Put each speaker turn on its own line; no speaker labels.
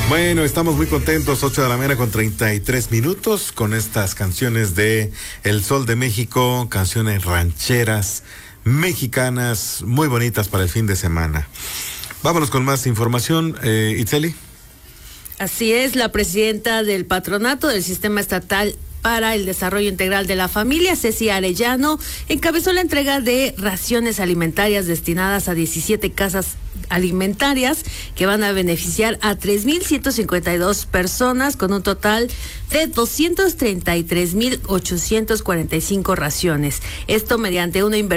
Bueno, estamos muy contentos, 8 de la mañana con 33 minutos, con estas canciones de El Sol de México, canciones rancheras, mexicanas, muy bonitas para el fin de semana. Vámonos con más información, Itzeli.
Así es, la presidenta del Patronato del Sistema Estatal para el Desarrollo Integral de la Familia, Ceci Arellano, encabezó la entrega de raciones alimentarias destinadas a 17 casas alimentarias que van a beneficiar a 3,152 personas con un total de 233,845 raciones. Esto mediante una inversión